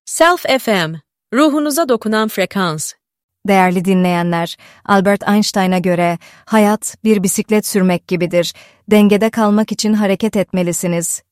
Self FM, ruhunuza dokunan frekans. Değerli dinleyenler, Albert Einstein'a göre hayat bir bisiklet sürmek gibidir. Dengede kalmak için hareket etmelisiniz.